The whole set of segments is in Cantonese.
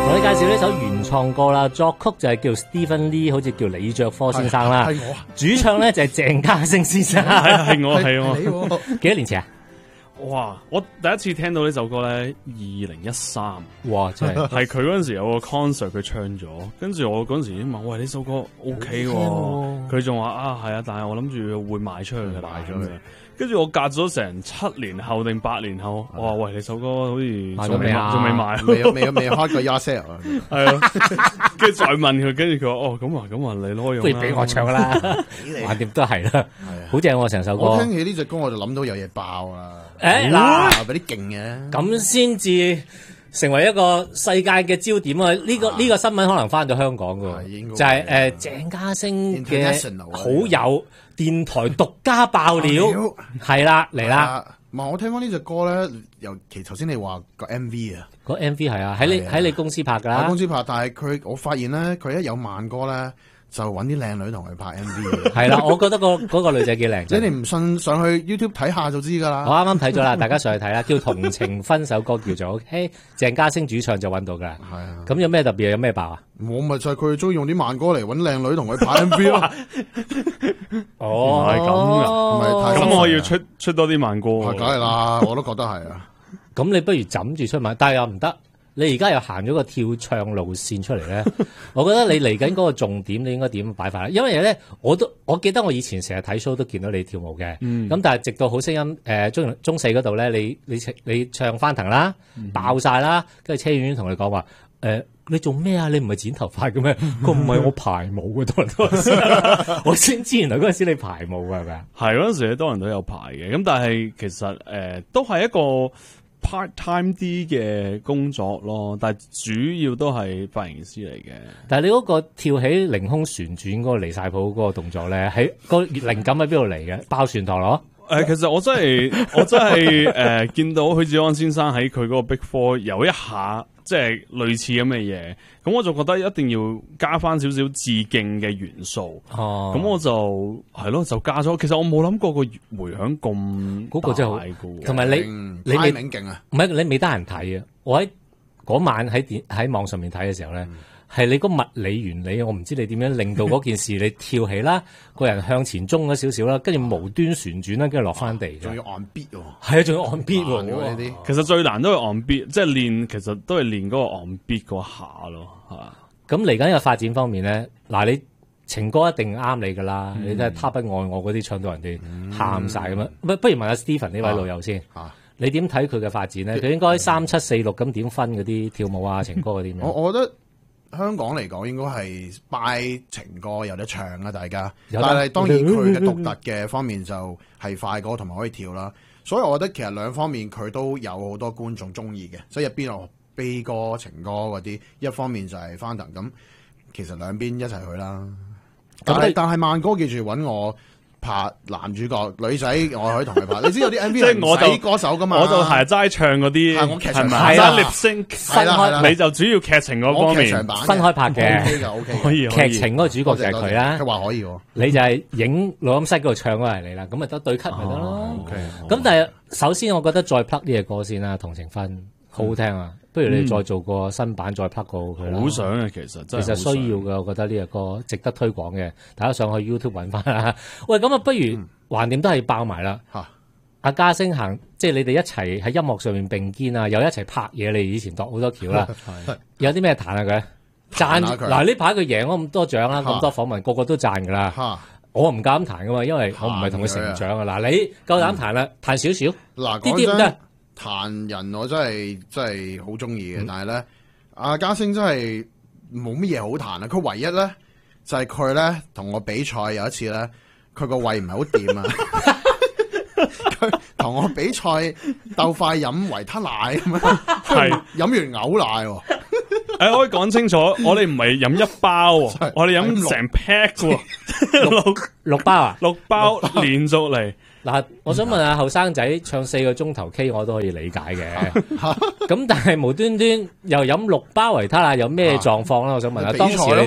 我哋介紹呢首原創歌啦，作曲就係叫 Stephen Lee， 好似叫李卓科先生啦。 係我， 主唱咧就係鄭家星先生。 係我你喎幾多年前啊？ 哇！我第一次聽到呢首歌咧，2013， 哇！真係係佢嗰陣時有個 concert 佢唱咗，跟住我嗰陣時已經問：喂，呢首歌 OK 喎？佢仲話啊係啊，但係我諗住會賣出去嘅，賣咗嘅。跟住我隔咗成7年後定8年後，我話喂，你首歌好似仲未賣， 未開過 Yard Sale 啊， 係啊。跟住再問佢，跟住佢話哦咁啊，你攞用， 不如俾我唱啦，橫掂都係啦，好正喎成首歌。 我聽起呢隻歌我就諗到有嘢爆啦， 嗱， 俾啲勁嘅， 咁先至成為一個世界嘅焦點啊！呢個新聞可能翻到香港噶，就係鄭家星嘅好友電台獨家爆料，係啦嚟啦。 唔係我聽翻呢隻歌咧，尤其頭先你話個 MV 啊， 個 MV 係啊，喺你公司拍噶啦， 喺公司拍，但係我發現咧，佢一有慢歌咧，就揾啲靚女同佢拍 MV。 係啦，我覺得嗰個女仔幾靚。 你哋唔信上去 YouTube 睇下就知噶啦。 我啱啱睇咗啦，大家上去睇啦，叫《同情分》首歌叫做 OK， 鄭家星主唱就揾到噶啦。 係啊， 咁有咩特別？有咩爆啊？ 我咪就係佢中意用啲慢歌嚟揾靚女同佢拍 MV 咯。 哦， 係咁噶， 咁我要出多啲慢歌。 梗係啦，我都覺得係啊。 咁你不如枕住出埋，但係又唔得。你而家又行咗個跳唱路線出嚟咧，我覺得你嚟緊嗰個重點，你應該點擺法咧？因為咧，我記得我以前成日睇 show 都見到你跳舞嘅，咁但係直到好聲音中四嗰度咧，你唱翻騰啦，爆晒啦，跟住車婉婉同你講話你做咩啊？你唔係剪頭髮嘅咩？佢唔係我排舞嘅多人都，我先知原來嗰陣時你排舞嘅係咪啊？ 係嗰陣時多人都有排嘅，咁但係其實都係一個 part time 啲嘅工作咯，但係主要都係髮型師嚟嘅。 但係你嗰個跳起凌空旋轉嗰個離晒譜嗰個動作咧，喺個靈感喺邊度嚟嘅？爆旋陀螺？ 其實我真係見到許志安先生喺佢嗰個 Big Four 有一下即係類似咁嘅嘢，咁我就覺得一定要加翻少少致敬嘅元素。哦，咁我就係咯，就加咗。其實我冇諗過個回響咁嗰個真係好嘅， 同埋你未勁啊？ 唔係你未得閒睇啊！我喺嗰晚喺網上面睇嘅時候咧。係你個物理原理，我唔知你點樣令到嗰件事你跳起啦，個人向前衝咗少少啦，跟住無端旋轉啦，跟住落翻地， 仲要按 beat 喎， 係啊，仲要按 beat 喎呢啲。 其實最難都係按 beat，即係練，其實都係練嗰個按 beat 嗰下咯， 咁嚟緊嘅發展方面咧，嗱你情歌一定啱你噶啦，你真係他不愛我嗰啲唱到人哋喊晒咁樣。不如問下 Stephen 呢位老友先，你點睇佢嘅發展咧？佢應該3、7、4、6咁點分嗰啲跳舞啊、情歌嗰啲？ 我覺得。香港嚟講應該係拜情歌有得唱啦，大家。但係當然佢嘅獨特嘅方面就係快歌同埋可以跳啦。所以我覺得其實兩方面佢都有好多觀眾中意嘅，即係入邊有悲歌、情歌嗰啲，一方面就係翻騰咁。其實兩邊一齊去啦。但係慢歌記住揾我拍男主角，女仔我可以同佢拍。你知有啲 MV 即係我睇歌手噶嘛， 我就係齋唱嗰啲， 係我劇場版，齋 lip sync 分開，你就主要劇情嗰方面分開拍嘅。 OK 噶 OK， 可以。 劇情嗰個主角就係佢啦。 佢話可以喎， 你就係影錄音室嗰度唱嗰係你啦，咁咪得對 cut 咪得咯。咁但係首先我覺得再 plug 呢隻歌先啦，同情分好好聽啊。不如你再做個新版，再 plug 過佢啦。 好想啊，其實需要嘅，我覺得呢隻歌值得推廣嘅，大家上去 YouTube 揾翻啦。喂，咁啊，不如橫掂都係爆埋啦。阿家星行，即係你哋一齊喺音樂上面並肩啊，又一齊拍嘢。你以前度好多橋啦，有啲咩彈下佢？讚嗱呢排佢贏咗咁多獎啦，咁多訪問，個個都讚噶啦。我唔夠膽彈噶嘛，因為我唔係同佢成長啊。嗱，你夠膽彈啦，彈少少。 嗱， 啲啲唔得。 彈人我真係好中意嘅，但係咧阿家星真係冇乜嘢好彈啊！佢唯一咧就係佢咧同我比賽有一次咧，佢個胃唔係好掂啊！佢同我比賽鬥快飲維他奶咁樣，係飲完嘔奶喎。 可以講清楚，我哋唔係飲一包，我哋飲成 pack 喎， 六包啊 ，6包連續嚟。 嗱，我想問下後生仔唱4個鐘頭 K 我都可以理解嘅，咁但係無端端又飲6包維他奶有咩狀況咧？我想問下當時你哋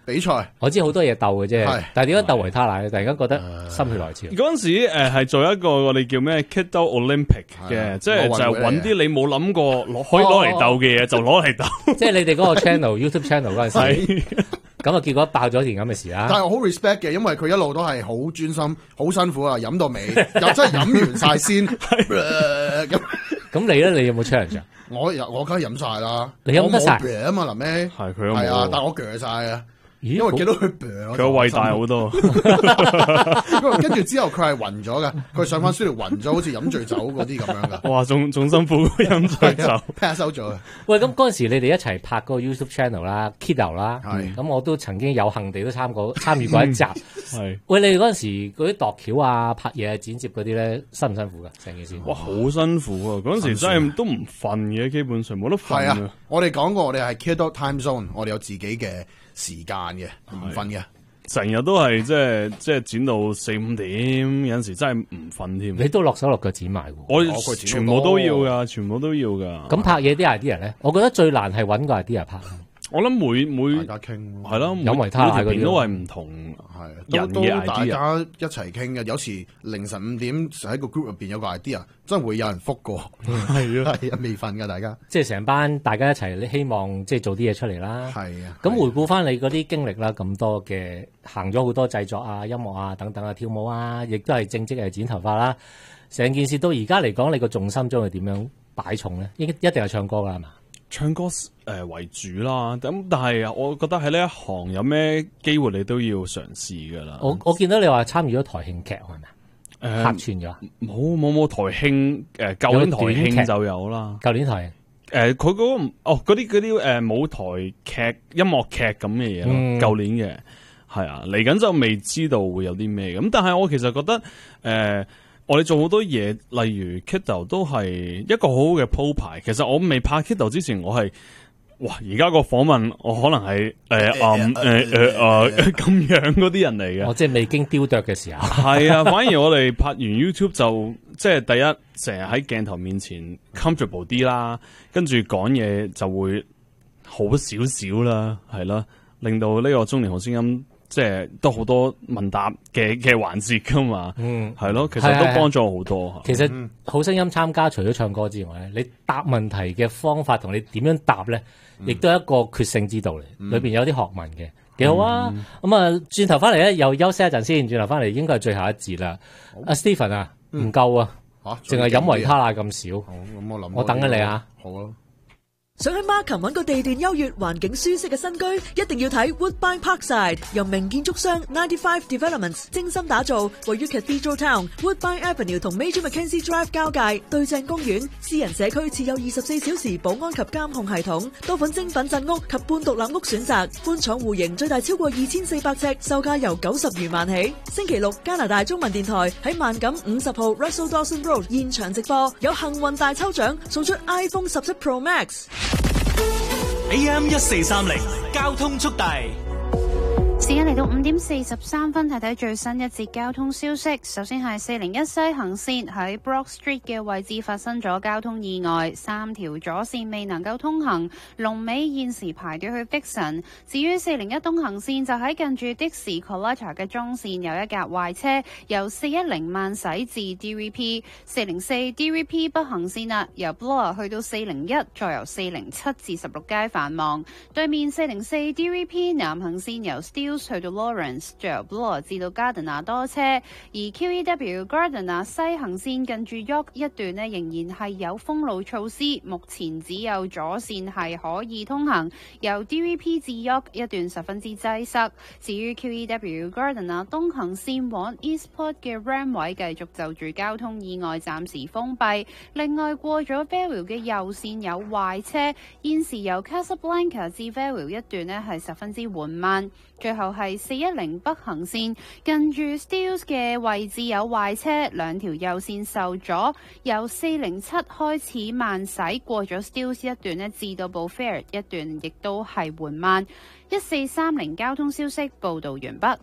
比賽， 我知好多嘢鬥嘅啫係， 但係點解鬥維他奶咧？突然間覺得心血來潮。 嗰陣時係做一個我哋叫咩 Kiddo Olympic 嘅，即係就係揾啲你冇諗過可以攞嚟鬥嘅嘢就攞嚟鬥。 即係你哋嗰個 YouTube channel 嗰陣時，咁啊結果爆咗件咁嘅事啦。 但係我好 respect 嘅，因為佢一路都係好專心、好辛苦啊，飲到尾，又真係飲完晒先。 咁你咧，你有冇 challenge 啊？ 我梗係飲晒啦， 你飲得晒我冇啊嘛，臨尾係佢都係啊， 冇， 但我鋸晒啊， 咦因為見到佢佢個胃大好多。 跟住之後佢係暈咗噶，佢上翻書度暈咗，好似飲醉酒嗰啲咁樣噶， 哇，仲辛苦過飲醉酒。 pass out 咗啊！ 喂，咁嗰陣時你哋一齊拍嗰個 YouTube channel 啦 ，Kiddo 啦， 係咁我都曾經有幸地都參與過一集。 係喂，你哋嗰陣時嗰啲度橋啊、拍嘢啊、剪接嗰啲咧，辛唔辛苦噶？成件事？ 哇，好辛苦啊！嗰陣時真係都唔瞓嘅，基本上冇得瞓係啊，我哋講過，我哋係 Kiddo Time Zone，我哋有自己嘅時間嘅，唔瞓嘅。 成日都係即係剪到4-5點，有陣時真係唔瞓添。 你都落手落腳剪埋喎。 我佢剪全部都要噶，全部都要噶。 咁拍嘢啲 idea 咧，我覺得最難係揾個 idea 拍。 我諗每大家傾係咯， 有維他奶嗰啲每條片都係唔同係都人嘅大 idea。 家一齊傾嘅，有時凌晨5點喺個 group 入邊有個 idea，真係會有人覆過。係啊，係啊，未瞓噶大家。 即係成班大家一齊，你希望即係做啲嘢出嚟啦。 係啊。 咁回顧翻你嗰啲經歷啦，咁多嘅行咗好多製作啊、音樂啊等等啊、跳舞啊，亦都係正職係剪頭髮啦。成件事到而家嚟講，你個重心將會點樣擺重咧？一定係唱歌㗎係嘛？ 唱歌為主啦，咁但係我覺得喺呢一行有咩機會你都要嘗試噶啦。 我見到你話參與咗台慶劇係咪啊？客串咗？ 冇台慶舊年台慶就有啦。 舊年台佢嗰個嗰啲舞台劇、音樂劇咁嘅嘢咯。舊年嘅係啊，嚟緊就未知道會有啲咩咁，但係我其實覺得我哋做好多嘢，例如 Kiddo 都係一個好好嘅鋪排。其實我未拍 Kiddo 之前，我係而家個訪問我可能係咁樣嗰啲人嚟嘅。 即係未經雕琢嘅時候。 係啊，反而我哋拍完 YouTube 就即係第一，成日喺鏡頭面前 comfortable 啲啦，跟住講嘢就會好少少啦，係啦，令到呢個中年好聲音。即係都好多問答嘅環節噶嘛，係咯，其實都幫咗我好多。 其實好聲音參加除咗唱歌之外咧，你答問題嘅方法同你點樣答咧，亦都係一個決勝之道嚟，裏邊有啲學問嘅，幾好啊！咁啊，轉頭翻嚟咧，又休息一陣先，轉頭翻嚟應該係最後一節啦。阿 Stephen 啊，唔夠啊，淨係飲維他奶咁少。 好，咁我諗我等緊你啊。 好啊。 想喺 Markham 揾個地段優越、環境舒適嘅新居，一定要睇 Woodbine Parkside，由名建築商95 Developments 精心打造，位於 Cathedral Town、Woodbine Avenue 同 Major Mackenzie Drive 交界，對正公園，私人社區設有24小時保安及監控系統，多款精品鎮屋及半獨立屋選擇，寬敞戶型，最大超過2400尺，售價由90餘萬起。星期六，加拿大中文電台喺萬錦50號 Russell Dawson Road 現場直播，有幸運大抽獎，送出 iPhone 17 Pro Max。 AM 1430交通速遞。 時間嚟到5點43分，睇睇最新一節交通消息。首先係401西行線喺 Brock Street 嘅位置發生咗交通意外，3條左線未能夠通行，龍尾現時排隊去 Dixon。至於401東行線就喺近住 Dixie Collector 嘅中線有一架壞車，由410慢駛至 DVP。404 DVP 北行線啦，由 Bloor 去到401，再由407至16街繁忙。對面404 DVP 南行線由 Steeles 去到 Lawrence， 再由 Bloor 至到 Gardiner 多車，而 QEW Gardiner 西行線近住 York 一段呢，仍然係有封路措施，目前只有左線係可以通行，由 DVP 至 York 一段十分之擠塞。至於 QEW Gardiner 東行線往 Eastport 嘅 Ram 位繼續就住交通意外暫時封閉。另外過咗 Vale 嘅右線有壞車，現時由 Casablanca 至 Vale 一段呢係十分之緩慢。最後係410北行線，近住 Steeles 嘅位置有壞車，兩條右線受阻，由407開始慢駛，過咗 Steeles 一段呢至到 Beaufair 一段亦都係緩慢。1430交通消息報導完畢。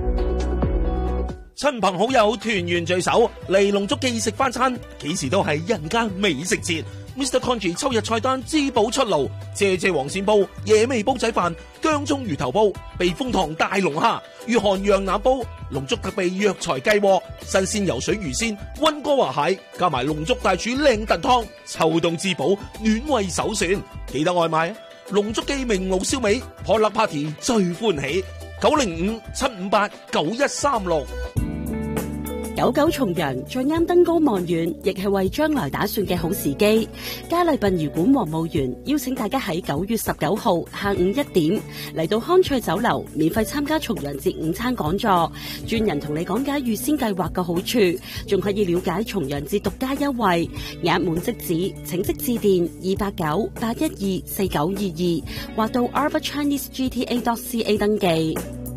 親朋好友團圓聚首，嚟龍竹記食翻餐，幾時都係人間美食節。 Mr. Congee 秋日菜單滋補出爐，謝黃鱔煲、野味煲仔飯、薑葱魚頭煲、避風塘大龍蝦、御寒羊腩煲、龍竹特備藥材雞鍋、新鮮游水魚鮮、溫哥華蟹，加埋龍竹大廚靚燉湯，秋冬滋補暖胃首選，記得外賣啊！龍竹記明爐燒味，Potluck Party 最歡喜，905-758-9136。 九九重陽最啱登高望遠，亦係為將來打算嘅好時機。嘉麗殯儀館黃墓園邀請大家喺9月19號下午1點嚟到康翠酒樓，免費參加重陽節午餐講座，專人同你講解預先計劃嘅好處，仲可以了解重陽節獨家優惠，額滿即止，請即致電289-812-4922或到 arborchinesegta.ca 登記。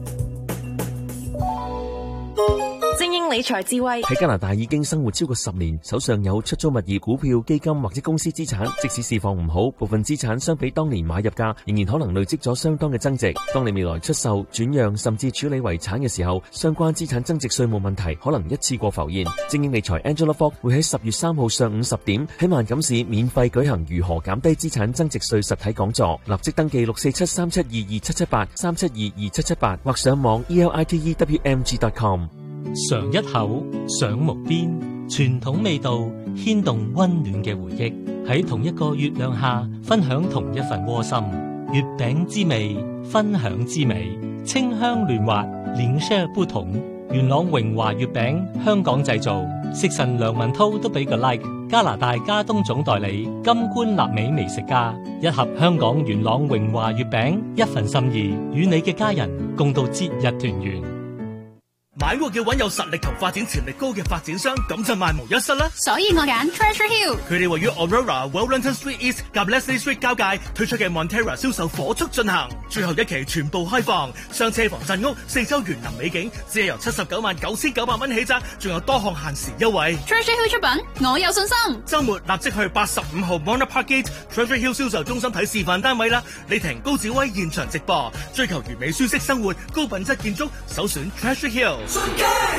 精英理財智慧喺加拿大已經生活超過10年，手上有出租物業、股票、基金或者公司資產，即使市況唔好，部分資產相比當年買入價仍然可能累積咗相當嘅增值。當你未來出售、轉讓甚至處理遺產嘅時候，相關資產增值稅務問題可能一次過浮現。精英理財 Angela Fogg 會喺10月3號上午10點喺萬錦市免費舉行如何減低資產增值稅實體講座，立即登記647-372-2778 372-2778或上網 elitewmg.com。 嘗一口，賞無邊，傳統味道牽動溫暖嘅回憶，喺同一個月亮下分享同一份窩心。月餅之味，分享之美，清香嫩滑，臉色不同。元朗榮華月餅，香港製造，食神梁文濤都俾個 like。加拿大加東總代理金冠納美美食家，一盒香港元朗榮華月餅，一份心意，與你嘅家人共度節日團圓。 買屋要揾有實力同發展潛力高嘅發展商，咁就萬無一失啦。 所以我揀 Treasure Hill。 佢哋位於 Aurora、Wellington Street East 及 Leslie Street 交界推出嘅 Montera 銷售火速進行，最後一期全部開放，雙車房鎮屋，四周園林美景，只係由799900蚊起價，仲有多項限時優惠。 Treasure Hill 出品，我有信心。 週末立即去85號 Mona Park Gate Treasure Hill 銷售中心睇示範單位啦。李婷、高子威現場直播，追求完美舒適生活，高品質建築，首選 Treasure Hill。